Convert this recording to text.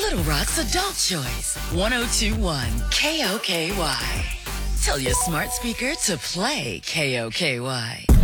Little Rock's Adult Choice, 1021 KOKY. Tell your smart speaker to play KOKY.